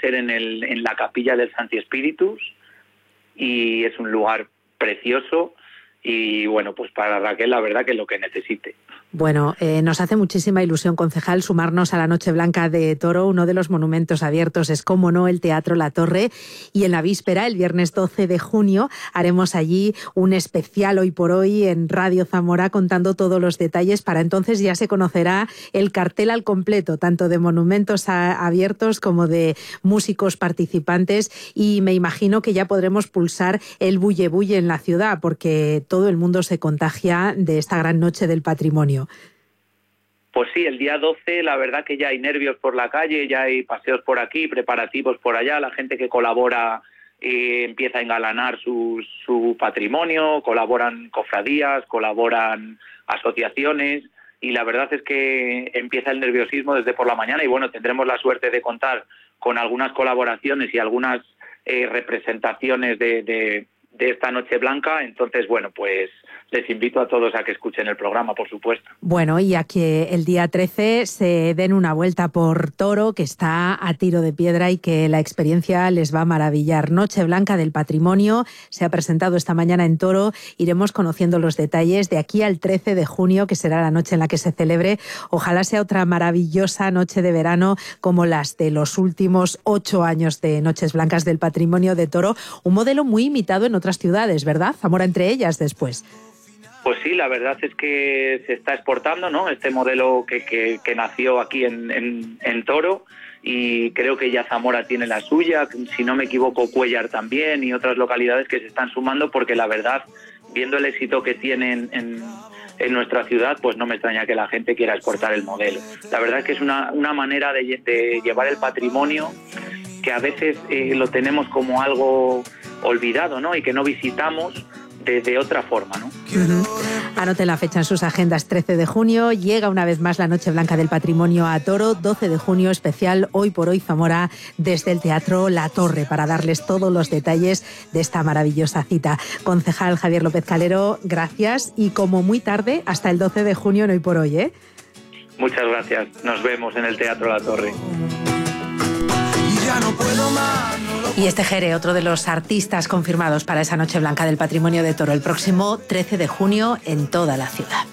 ser en la capilla del Sancti Spiritus, y es un lugar precioso. Y bueno, pues para Raquel la verdad que lo que necesite. Bueno, nos hace muchísima ilusión, concejal, sumarnos a la Noche Blanca de Toro. Uno de los monumentos abiertos es, como no, el Teatro La Torre. Y en la víspera, el viernes 12 de junio, haremos allí un especial Hoy por Hoy en Radio Zamora contando todos los detalles. Para entonces ya se conocerá el cartel al completo, tanto de monumentos abiertos como de músicos participantes. Y me imagino que ya podremos pulsar el bulle bulle en la ciudad, porque todo el mundo se contagia de esta gran noche del patrimonio. Pues sí, el día 12 la verdad que ya hay nervios por la calle, ya hay paseos por aquí, preparativos por allá, la gente que colabora empieza a engalanar su patrimonio, colaboran cofradías, colaboran asociaciones, y la verdad es que empieza el nerviosismo desde por la mañana. Y bueno, tendremos la suerte de contar con algunas colaboraciones y algunas representaciones de esta Noche Blanca. Entonces, bueno, pues les invito a todos a que escuchen el programa, por supuesto. Bueno, y a que el día 13 se den una vuelta por Toro, que está a tiro de piedra y que la experiencia les va a maravillar. Noche Blanca del Patrimonio se ha presentado esta mañana en Toro. Iremos conociendo los detalles de aquí al 13 de junio, que será la noche en la que se celebre. Ojalá sea otra maravillosa noche de verano como las de los últimos 8 años de Noches Blancas del Patrimonio de Toro. Un modelo muy imitado en otras ciudades, ¿verdad? Zamora entre ellas después. Pues sí, la verdad es que se está exportando, ¿no? Este modelo que nació aquí en Toro, y creo que ya Zamora tiene la suya, si no me equivoco Cuéllar también, y otras localidades que se están sumando, porque la verdad, viendo el éxito que tienen en nuestra ciudad, pues no me extraña que la gente quiera exportar el modelo. La verdad es que es una manera de llevar el patrimonio que a veces lo tenemos como algo olvidado, ¿no? Y que no visitamos de otra forma, ¿no? Anote la fecha en sus agendas. 13 de junio llega una vez más la Noche Blanca del Patrimonio a Toro. 12 de junio especial Hoy por Hoy Zamora desde el Teatro La Torre, para darles todos los detalles de esta maravillosa cita. Concejal Javier López Calero, gracias, y como muy tarde, hasta el 12 de junio en Hoy por Hoy, ¿eh? Muchas gracias. Nos vemos en el Teatro La Torre. Y este Jere, otro de los artistas confirmados para esa Noche Blanca del Patrimonio de Toro, el próximo 13 de junio en toda la ciudad.